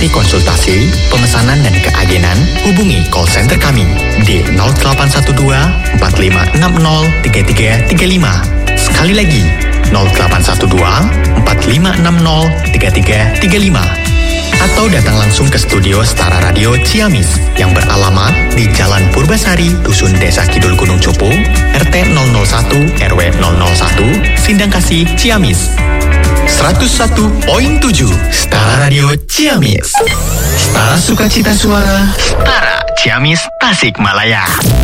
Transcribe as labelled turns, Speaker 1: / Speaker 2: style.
Speaker 1: informasi konsultasi, pemesanan dan keagenan, hubungi call center kami di 0812 4560 3335. Sekali lagi, 0812 4560 3335. Atau datang langsung ke studio Setara Radio Ciamis yang beralamat di Jalan Purbasari, Dusun Desa Kidul Gunung Cupu, RT 001 RW 001, Sindangkasih, Ciamis. 101.7 Setara Radio Ciamis. Setara sukacita suara, Setara Ciamis Tasikmalaya.